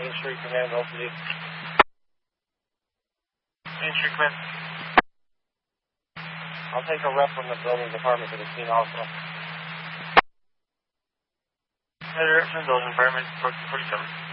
Main Street Command, LCD. Main Street Command. I'll take a rep from the building department to the scene also. Direction, building department, 47.